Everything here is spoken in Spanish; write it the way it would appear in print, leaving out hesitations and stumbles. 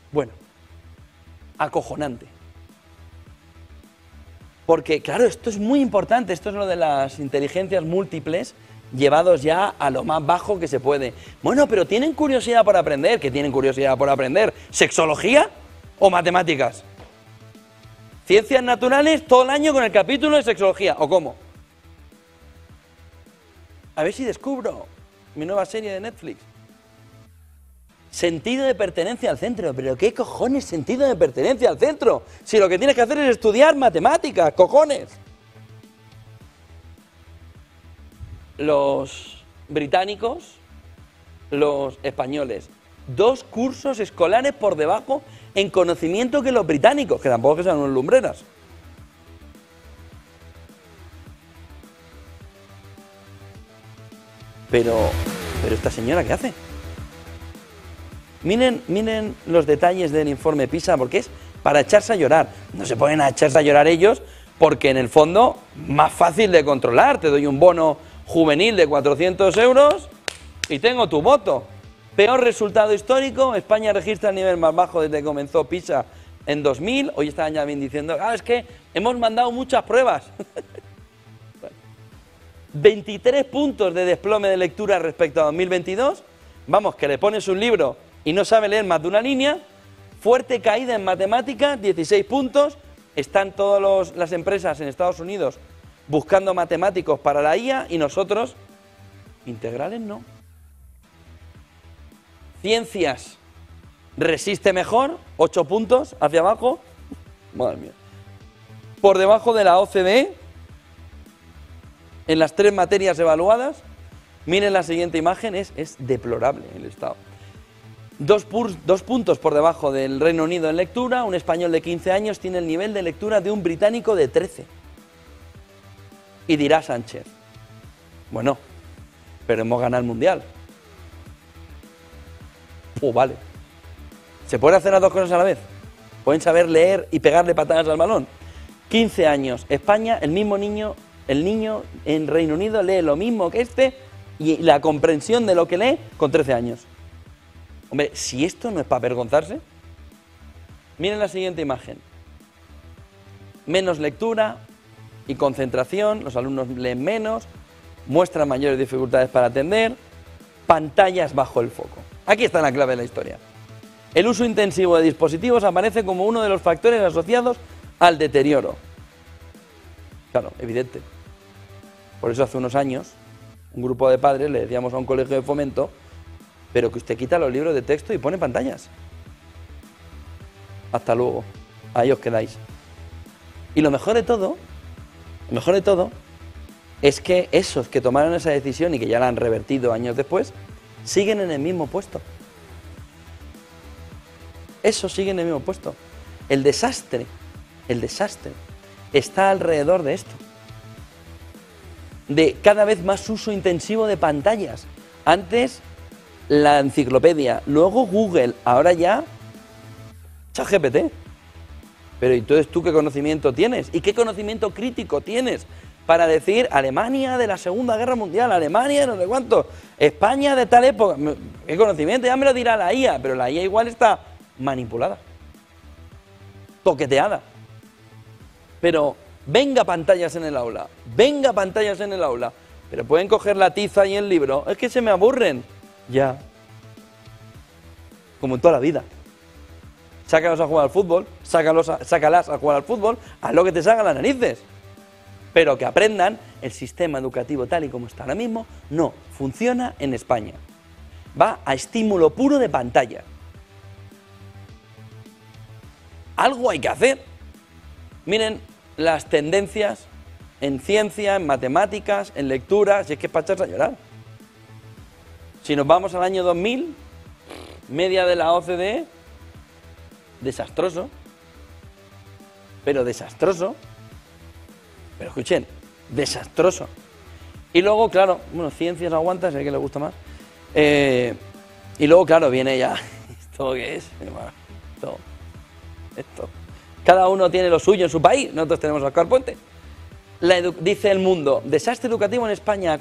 Bueno, acojonante. Porque, claro, esto es muy importante, esto es lo de las inteligencias múltiples llevados ya a lo más bajo que se puede. Bueno, pero ¿tienen curiosidad por aprender? ¿Qué tienen curiosidad por aprender? ¿Sexología o matemáticas? ¿Ciencias naturales todo el año con el capítulo de sexología? ¿O cómo? A ver si descubro mi nueva serie de Netflix. Sentido de pertenencia al centro. ¿Pero qué cojones sentido de pertenencia al centro? Si lo que tienes que hacer es estudiar matemáticas, cojones. Los británicos, los españoles, 2 cursos escolares por debajo en conocimiento que los británicos, que tampoco que sean unos lumbreras. Pero esta señora, ¿qué hace? Miren los detalles del informe PISA, porque es para echarse a llorar. No se ponen a echarse a llorar ellos, porque en el fondo, más fácil de controlar. Te doy un bono juvenil de 400 euros y tengo tu voto. Peor resultado histórico, España registra el nivel más bajo desde que comenzó PISA en 2000. Hoy estaban ya bien diciendo, es que hemos mandado muchas pruebas. 23 puntos de desplome de lectura respecto a 2022. Vamos, que le pones un libro y no sabe leer más de una línea. Fuerte caída en matemáticas, 16 puntos. Están todas las empresas en Estados Unidos buscando matemáticos para la IA y nosotros, integrales no. Ciencias, resiste mejor, 8 puntos hacia abajo. Madre mía. Por debajo de la OCDE, en las 3 materias evaluadas. Miren la siguiente imagen, es deplorable el estado. 2 puntos por debajo del Reino Unido en lectura. Un español de 15 años tiene el nivel de lectura de un británico de 13. Y dirá Sánchez, bueno, pero hemos ganado el Mundial. Pues vale. ¿Se pueden hacer las 2 cosas a la vez? ¿Pueden saber leer y pegarle patadas al balón? 15 años, España, el niño en Reino Unido lee lo mismo que este y la comprensión de lo que lee con 13 años. Hombre, si esto no es para avergonzarse. Miren la siguiente imagen. Menos lectura y concentración, los alumnos leen menos, muestran mayores dificultades para atender, pantallas bajo el foco. Aquí está la clave de la historia. El uso intensivo de dispositivos aparece como uno de los factores asociados al deterioro. Claro, evidente. Por eso hace unos años, un grupo de padres le decíamos a un colegio de fomento, pero que usted quita los libros de texto y pone pantallas. Hasta luego, ahí os quedáis. Y lo mejor de todo es que esos que tomaron esa decisión y que ya la han revertido años después, siguen en el mismo puesto. Esos siguen en el mismo puesto. El desastre está alrededor de esto. De cada vez más uso intensivo de pantallas. Antes la enciclopedia, luego Google, ahora ya ChatGPT. Pero entonces, ¿tú qué conocimiento tienes? ¿Y qué conocimiento crítico tienes para decir Alemania de la Segunda Guerra Mundial, Alemania de no sé cuánto, España de tal época? ¿Qué conocimiento? Ya me lo dirá la IA, pero la IA igual está manipulada, toqueteada. Pero venga pantallas en el aula, pero pueden coger la tiza y el libro. Es que se me aburren. Ya. Como en toda la vida. Sácalos a jugar al fútbol, sácalas a jugar al fútbol, haz lo que te salga las narices. Pero que aprendan, el sistema educativo tal y como está ahora mismo, no funciona en España. Va a estímulo puro de pantalla. Algo hay que hacer. Miren las tendencias en ciencia, en matemáticas, en lectura, si es que es para echarse a llorar. Si nos vamos al año 2000, media de la OCDE, desastroso, pero escuchen, desastroso. Y luego, claro, bueno, ciencias aguanta, sé que le gusta más. Y luego, claro, viene ya, ¿esto qué es? Esto. Cada uno tiene lo suyo en su país, nosotros tenemos Oscar Puente. Dice El Mundo, desastre educativo en España.